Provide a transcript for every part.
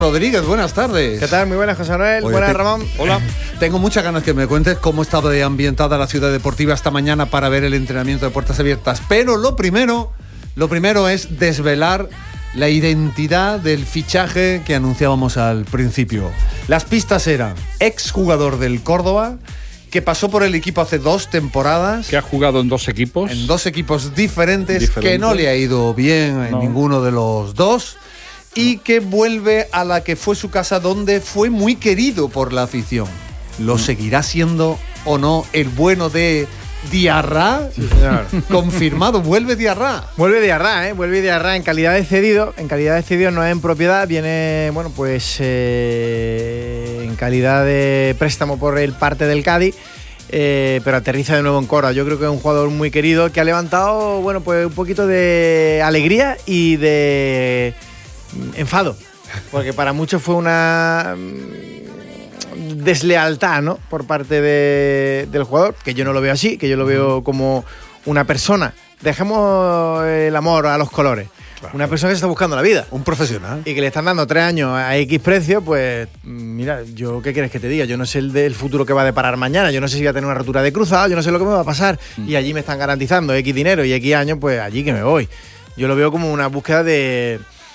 Rodríguez, buenas tardes. ¿Qué tal? Muy buenas, José Manuel. Oye, Buenas, Ramón. Hola. Tengo muchas ganas que me cuentes cómo estaba de ambientada la ciudad deportiva esta mañana para ver el entrenamiento de puertas abiertas. Pero lo primero es desvelar la identidad del fichaje que anunciábamos al principio. Las pistas eran exjugador del Córdoba, que pasó por el equipo hace 2 temporadas. Que ha jugado en 2 equipos. En 2 equipos diferentes, que no le ha ido bien en ninguno de los 2. Y que vuelve a la que fue su casa, donde fue muy querido por la afición. ¿Lo seguirá siendo o no el bueno de Diarra? Sí, señor. Confirmado, vuelve Diarra. Vuelve Diarra, Vuelve Diarra en calidad de cedido. En calidad de cedido, no es en propiedad. Viene, en calidad de préstamo por el parte del Cádiz. Pero aterriza de nuevo en Córdoba. Yo creo que es un jugador muy querido que ha levantado, un poquito de alegría y de enfado, porque para muchos fue una deslealtad, ¿no?, por parte del jugador, que yo no lo veo así, que yo lo veo como una persona. Dejemos el amor a los colores. Claro. Una persona que se está buscando la vida. Un profesional. Y que le están dando 3 años a X precio, pues mira, yo ¿qué quieres que te diga? Yo no sé el futuro que va a deparar mañana, yo no sé si voy a tener una rotura de cruzado, yo no sé lo que me va a pasar. Y allí me están garantizando X dinero y X años, pues allí que me voy. Yo lo veo como una búsqueda de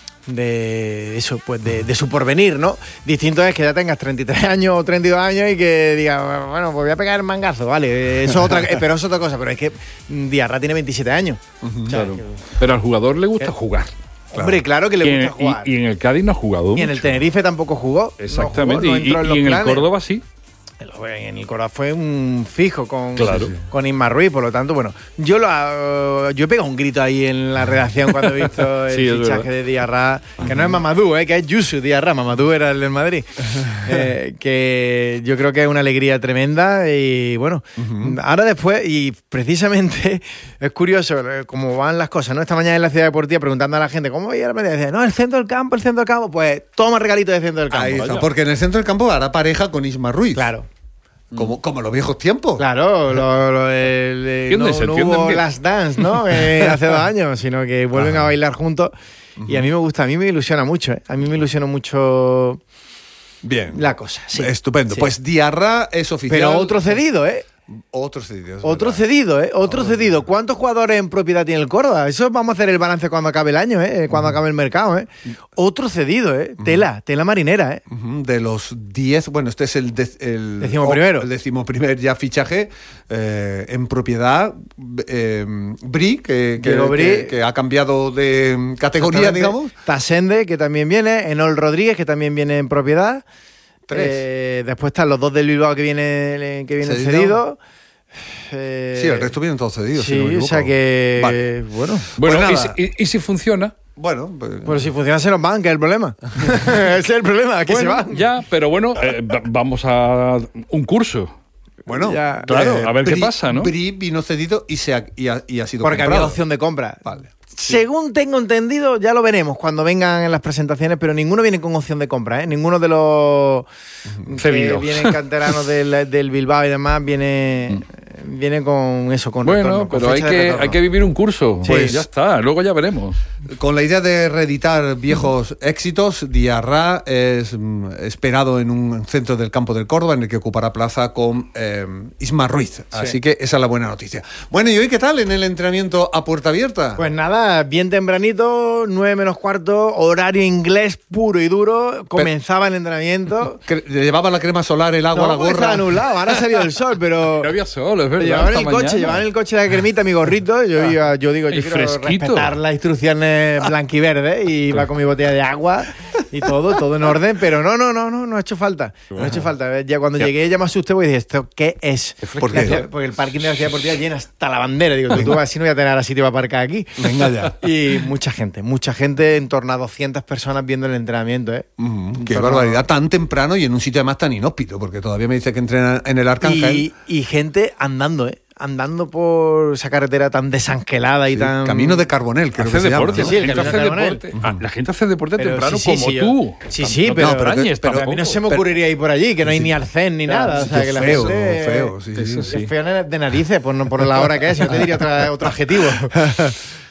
eso, pues de su porvenir, ¿no? Distinto es que ya tengas 33 años o 32 años y que digas, bueno, pues voy a pegar el mangazo, vale, eso pero es otra cosa, pero es que Diarra tiene 27 años. Claro. Pero al jugador le gusta jugar. Claro. Hombre, claro que le gusta jugar. Y en el Cádiz no ha jugado. Y en el Tenerife tampoco jugó. Exactamente, no entró y en el Córdoba sí. En el Córdoba fue un fijo con Isma Ruiz, por lo tanto, yo he pegado un grito ahí en la redacción cuando he visto el fichaje de Diarra, que no es Mamadou, que es Youssou Diarra. Mamadou era el del Madrid. Que yo creo que es una alegría tremenda y ahora después, y precisamente es curioso cómo van las cosas, ¿no? Esta mañana en la Ciudad Deportiva preguntando a la gente cómo veía la media, decía, no, el centro del campo, pues toma regalito de centro del campo. Ahí está, porque en el centro del campo hará pareja con Isma Ruiz. Claro. Como los viejos tiempos. Claro, no hubo Last Dance, ¿no? Hace 2 años, sino que vuelven a bailar juntos. Y a mí me gusta, a mí me ilusiona mucho, A mí me ilusiona mucho. Bien. La cosa, sí. Estupendo. Sí. Pues Diarra es oficial. Pero otro cedido, Otro cedido. Otro cedido, Otro cedido. ¿Cuántos jugadores en propiedad tiene el Córdoba? Eso vamos a hacer el balance cuando acabe el año, cuando acabe el mercado, Otro cedido, Tela marinera, De los 10, este es el 11º. El 11º ya fichaje en propiedad. Bri, que ha cambiado de categoría, digamos. Tasende, que también viene. Enol Rodríguez, que también viene en propiedad. 3. Después están los 2 del Bilbao que vienen cedidos. Sí, el resto vienen todos cedidos. Sí, si no me equivoco. O sea que. Vale. Bueno, ¿y si funciona? Bueno, pues si funciona se nos van, que es el problema. Ese es el problema, que se van. Ya, pero vamos a un curso. Bueno, ya, claro, a ver qué pasa, ¿no? Bri vino cedido y ha sido porque comprado. había opción de compra. Vale. Según tengo entendido, ya lo veremos cuando vengan en las presentaciones, pero ninguno viene con opción de compra, Ninguno de los que vienen canteranos del Bilbao y demás viene con eso, con bueno, retorno, con pero hay que vivir un curso. Sí. Pues ya está, luego ya veremos. Con la idea de reeditar viejos éxitos, Diarra es esperado en un centro del campo del Córdoba, en el que ocupará plaza con Isma Ruiz. Sí. Así que esa es la buena noticia. Bueno, ¿y hoy qué tal en el entrenamiento a puerta abierta? Pues nada, bien tempranito, 9 menos cuarto, horario inglés puro y duro. Comenzaba el entrenamiento. ¿Llevaba la crema solar, el agua, la gorra? Estaba nublado, ahora ha salido el sol, pero... No había sol, es verdad. Llevaban en el coche la cremita, mi gorrito. Yo quiero respetar las instrucciones blanquiverdes y iba con mi botella de agua y todo en orden, pero no ha hecho falta. No ha hecho falta. Ya cuando llegué ya me asusté y dije, ¿esto qué es? ¿Por qué? Porque el parking de la Ciudad Deportiva llena hasta la bandera. Digo, tú así no voy a tener sitio para aparcar aquí. Venga ya. Y mucha gente, en torno a 200 personas viendo el entrenamiento, Qué barbaridad, tan temprano y en un sitio además tan inhóspito, porque todavía me dice que entrena en el Arcángel. Y gente andando por esa carretera tan desangelada y tan... Camino de Carbonell, creo que se llama, ¿no? Sí, el camino de Carbonell. La gente hace deporte temprano tú. Sí, pero a mí no se me ocurriría ir por allí, que no hay ni arcén ni nada. O sea, que la feo, es feo de narices, por la hora que es. Yo te diría otro adjetivo.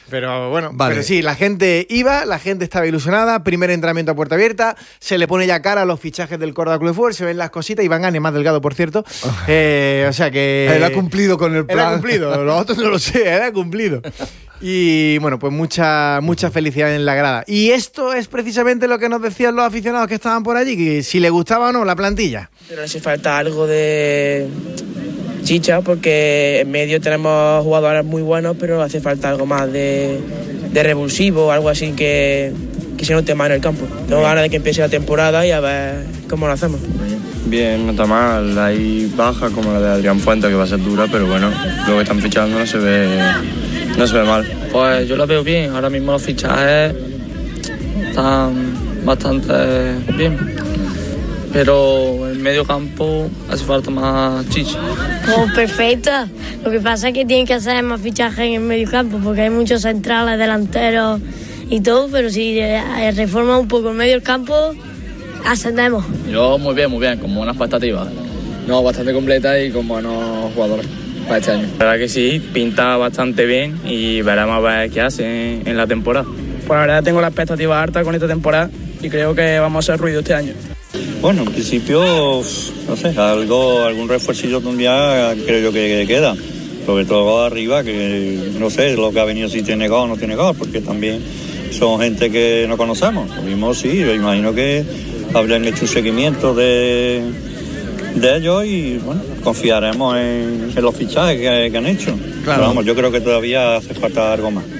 Pero bueno, pero sí, la gente iba, la gente estaba ilusionada, primer entrenamiento a puerta abierta, se le pone ya cara a los fichajes del Córdoba Club de Fútbol, se ven las cositas, y Van Gaal es más delgado, por cierto. O sea que... Él ha cumplido con el plan. Él ha cumplido, los otros no lo sé, él ha cumplido. Y bueno, pues mucha felicidad en la grada. Y esto es precisamente lo que nos decían los aficionados que estaban por allí, que si les gustaba o no la plantilla. Pero hace falta algo de chicha, porque en medio tenemos jugadores muy buenos, pero hace falta algo más de revulsivo, algo así que se note más en el campo. Tengo ganas de que empiece la temporada y a ver cómo lo hacemos. Bien, no está mal. Hay bajas como la de Adrián Fuentes, que va a ser dura, pero bueno, lo que están fichando no se ve mal. Pues yo lo veo bien. Ahora mismo los fichajes están bastante bien. Pero en medio campo hace falta más chicha. Como perfecta. Lo que pasa es que tienen que hacer más fichajes en el medio campo, porque hay muchos centrales, delanteros y todo, pero si reforma un poco el medio campo, ascendemos. Yo muy bien, con buenas expectativas. No, bastante completa y con buenos jugadores para este año. La verdad que sí, pinta bastante bien y veremos a ver qué hace en la temporada. Pues la verdad tengo la expectativa alta con esta temporada y creo que vamos a hacer ruido este año. Bueno, en principio, no sé, algún refuercillo todavía creo yo que queda. Sobre todo arriba, que no sé lo que ha venido, si tiene gol o no tiene gol, porque también son gente que no conocemos. Lo mismo sí, yo imagino que habrían hecho un seguimiento de ellos y bueno, confiaremos en los fichajes que han hecho. Claro. Pero vamos, yo creo que todavía hace falta algo más.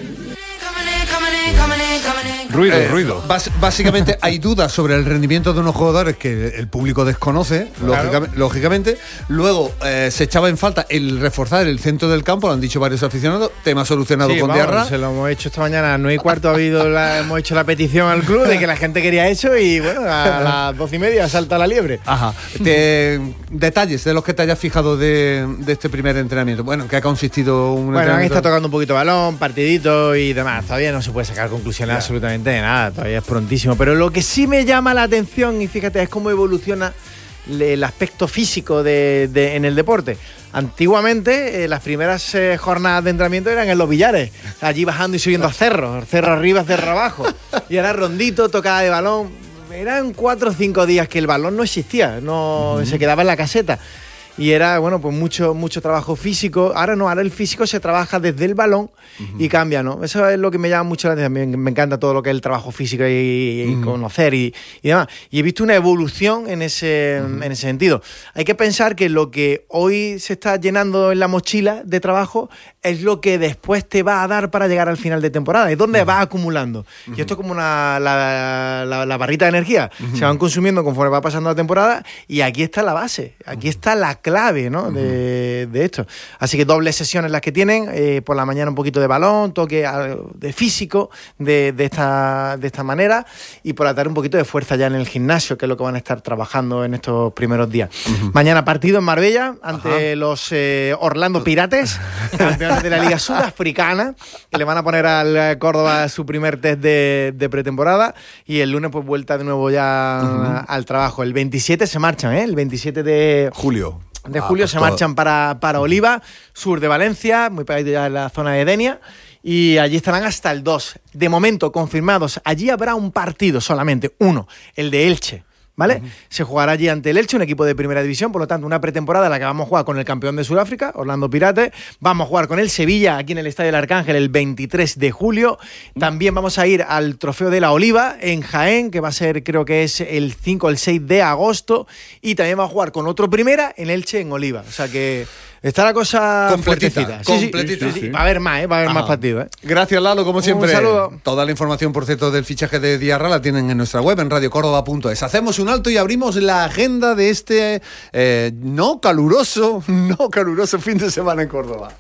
Ruido. Básicamente hay dudas sobre el rendimiento de unos jugadores que el público desconoce, claro. lógicamente. Luego se echaba en falta el reforzar el centro del campo, lo han dicho varios aficionados, tema solucionado con Diarra. Se lo hemos hecho esta mañana a 9:15, hemos hecho la petición al club de que la gente quería eso y bueno, a las 12:30 salta la liebre. Ajá. Detalles de los que te hayas fijado de este primer entrenamiento. Bueno, que ha consistido un entrenamiento. Han estado tocando un poquito balón, partidito y demás. Todavía no se puede sacar conclusiones absolutamente de nada, todavía es prontísimo. Pero lo que sí me llama la atención, y fíjate, es cómo evoluciona el aspecto físico en el deporte. Antiguamente, las primeras jornadas de entrenamiento eran en los billares, allí bajando y subiendo a cerro arriba, cerro abajo. Y era rondito, tocada de balón. Eran 4 o 5 días que el balón no existía, se quedaba en la caseta. Y era, bueno, pues mucho trabajo físico. Ahora no, ahora el físico se trabaja desde el balón y cambia, ¿no? Eso es lo que me llama mucho la atención. Me encanta todo lo que es el trabajo físico y conocer y demás. Y he visto una evolución en ese sentido. Hay que pensar que lo que hoy se está llenando en la mochila de trabajo es lo que después te va a dar para llegar al final de temporada. Es donde vas acumulando. Y esto es como la barrita de energía. Se van consumiendo conforme va pasando la temporada y aquí está la base. Aquí está la clave, ¿no? de esto. Así que dobles sesiones las que tienen, por la mañana un poquito de balón, toque de físico de esta manera, y por la tarde un poquito de fuerza ya en el gimnasio, que es lo que van a estar trabajando en estos primeros días. Mañana partido en Marbella ante los Orlando Pirates, campeones de la Liga Sudafricana, que le van a poner al Córdoba su primer test de pretemporada, y el lunes pues vuelta de nuevo ya al trabajo. El 27 se marchan, el 27 de julio. Se marchan para Oliva, sur de Valencia, muy pegadito ya en la zona de Denia, y allí estarán hasta el 2. De momento confirmados, allí habrá un partido solamente, uno, el de Elche, ¿vale? Se jugará allí ante el Elche, un equipo de primera división, por lo tanto una pretemporada en la que vamos a jugar con el campeón de Sudáfrica, Orlando Pirates, vamos a jugar con el Sevilla aquí en el Estadio del Arcángel el 23 de julio, también vamos a ir al Trofeo de la Oliva en Jaén, que va a ser, creo que es el 5 o el 6 de agosto, y también vamos a jugar con otro primera en Elche en Oliva, o sea que está la cosa completita. Sí. Va a haber más, va a haber más partidos. Gracias, Lalo, como siempre. Un saludo. Toda la información, por cierto, del fichaje de Diarra la tienen en nuestra web, en radiocórdoba.es. Hacemos un alto y abrimos la agenda de este no caluroso fin de semana en Córdoba.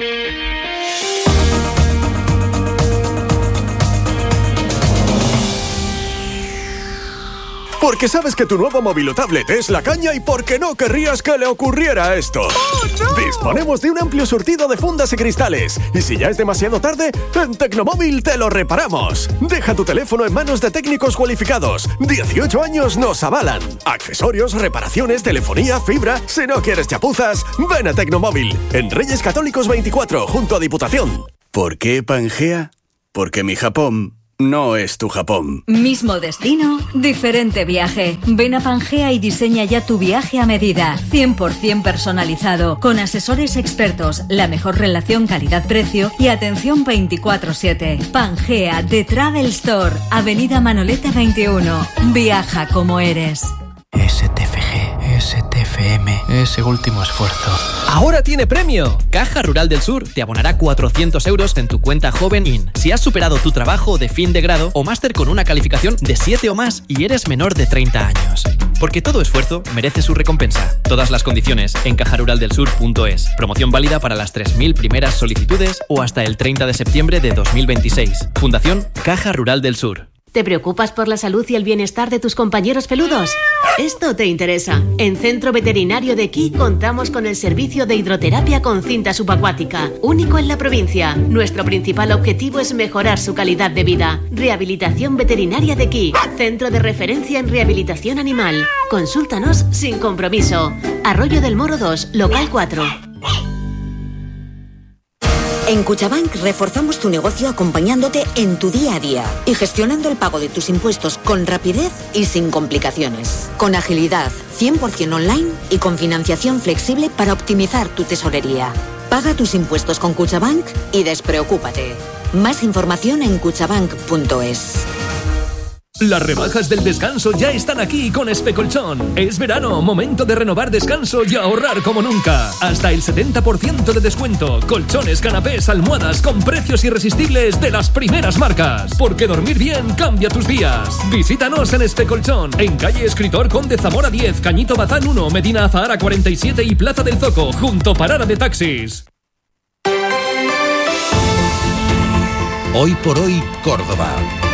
Porque sabes que tu nuevo móvil o tablet es la caña y porque no querrías que le ocurriera esto. ¡Oh, no! Disponemos de un amplio surtido de fundas y cristales. Y si ya es demasiado tarde, en Tecnomóvil te lo reparamos. Deja tu teléfono en manos de técnicos cualificados. 18 años nos avalan. Accesorios, reparaciones, telefonía, fibra. Si no quieres chapuzas, ven a Tecnomóvil. En Reyes Católicos 24, junto a Diputación. ¿Por qué Pangea? Porque mi Japón no es tu Japón. Mismo destino, diferente viaje. Ven a Pangea y diseña ya tu viaje a medida. 100% personalizado, con asesores expertos, la mejor relación calidad-precio y atención 24/7. Pangea, The Travel Store, Avenida Manolete 21. Viaja como eres. STFG, STFM, ese último esfuerzo. ¡Ahora tiene premio! Caja Rural del Sur te abonará 400 euros en tu cuenta Joven In si has superado tu trabajo de fin de grado o máster con una calificación de 7 o más y eres menor de 30 años. Porque todo esfuerzo merece su recompensa. Todas las condiciones en cajaruraldelsur.es. Promoción válida para las 3.000 primeras solicitudes o hasta el 30 de septiembre de 2026. Fundación Caja Rural del Sur. ¿Te preocupas por la salud y el bienestar de tus compañeros peludos? Esto te interesa. En Centro Veterinario de Quí contamos con el servicio de hidroterapia con cinta subacuática, único en la provincia. Nuestro principal objetivo es mejorar su calidad de vida. Rehabilitación Veterinaria de Quí, centro de referencia en rehabilitación animal. Consúltanos sin compromiso. Arroyo del Moro 2, local 4. En Cuchabank reforzamos tu negocio acompañándote en tu día a día y gestionando el pago de tus impuestos con rapidez y sin complicaciones. Con agilidad, 100% online y con financiación flexible para optimizar tu tesorería. Paga tus impuestos con Cuchabank y despreocúpate. Más información en cuchabank.es. Las rebajas del descanso ya están aquí con Especolchón. Es verano, momento de renovar descanso y ahorrar como nunca. Hasta el 70% de descuento. Colchones, canapés, almohadas con precios irresistibles de las primeras marcas. Porque dormir bien cambia tus días. Visítanos en Especolchón, en calle Escritor Conde Zamora 10, Cañito Bazán 1, Medina Azahara 47 y Plaza del Zoco, junto Parada de Taxis. Hoy por hoy, Córdoba.